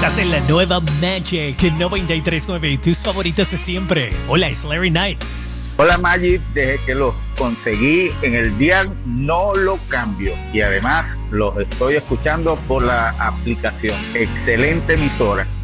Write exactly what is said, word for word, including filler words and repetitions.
Estás en la nueva Magic noventa y tres punto nueve, tus favoritos de siempre. Hola, es Larry Knights. Hola Magic, desde que los conseguí en el dial no lo cambio y además los estoy escuchando por la aplicación. Excelente emisora.